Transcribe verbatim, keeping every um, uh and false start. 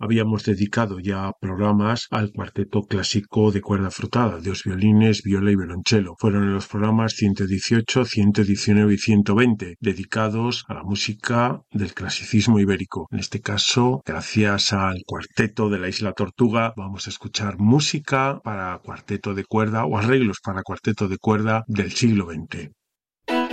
habíamos dedicado ya programas al cuarteto clásico de cuerda frotada, dos violines, viola y violonchelo. Fueron en los programas ciento dieciocho, ciento diecinueve y ciento veinte, dedicados a la música del clasicismo ibérico. En este caso, gracias al cuarteto de la Isla Tortuga, vamos a escuchar música para cuarteto de cuerda o arreglos para cuarteto de cuerda del siglo veinte.